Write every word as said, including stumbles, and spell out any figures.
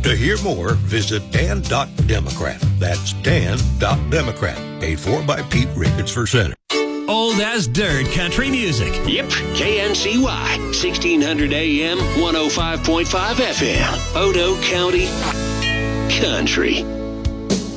To hear more, visit dan dot democrat. That's dan dot democrat. Paid for by Pete Ricketts for Senate. Old as dirt country music. Yep, K N C Y, sixteen hundred A M, one oh five point five F M, Odo County Country.